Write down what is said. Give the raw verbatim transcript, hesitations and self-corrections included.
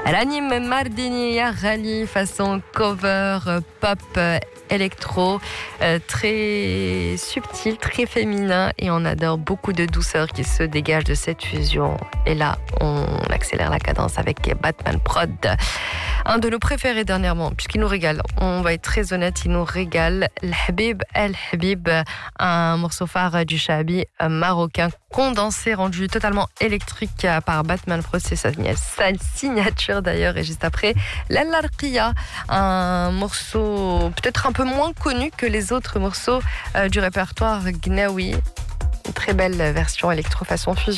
Ranim Mardini Yaghali façon cover pop électro, euh, très subtil, très féminin, et on adore beaucoup de douceur qui se dégage de cette fusion. Et là, on accélère la cadence avec Batman Prod, un de nos préférés dernièrement, puisqu'il nous régale. On va être très honnête, il nous régale. El Habib, El Habib, un morceau phare du Shahabi marocain, condensé, rendu totalement électrique par Batman Prod, c'est sa, sa signature d'ailleurs. Et juste après, L'Alarqiya, un morceau peut-être un peu moins connu que les autres morceaux euh, du répertoire Gnawi. Une très belle version électro façon fusion.